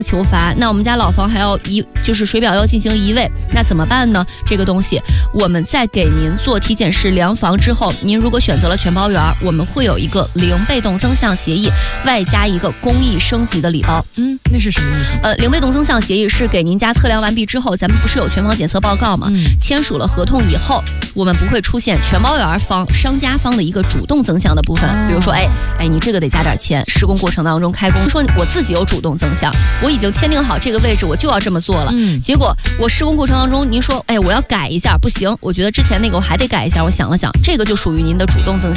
求罚，那我们家老房还要就是水表要进行移位，那怎么办呢？这个东西我们在给您做体检室量房之后，您如果选择了全包圆，我们会有一个零被动增项协议，外加一个公益升级的礼包。 那是什么意思？ 零被动增项协议是给您家测量完毕之后，咱们不是有全房检测报告吗？签署了合同以后，我们不会出现全包圆方商家方的一个主动增项的部分，比如说你这个得加点钱，施工过程当中开工，说我自己有主动增项，我已经签订好这个位置，我就要这么做了。结果我施工过程当中，您说我要改一下，不行，我觉得之前那个我还得改一下，我想了想，这个就属于您的主动增项。